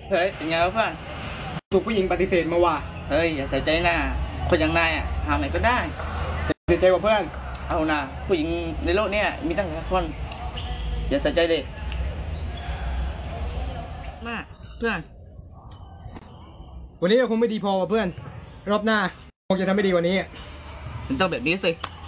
เฮ้ยเป็นไงวะเพื่อนถูกผู้หญิงปฏิเสธมาว่ะเฮ้ยอย่าใส่ใจนะคนอย่างนายอ่ะหาไหนก็ได้เสียใจกว่าเพื่อนเอานะผู้หญิงในโลกเนี้ยมีตั้งหลายคนอย่าใส่ใจเลยมาเพื่อนวันนี้เราคงไม่ดีพอว่ะเพื่อนรอบหน้าคงจะทำไม่ดีกว่านี้มันต้องแบบนี้สิ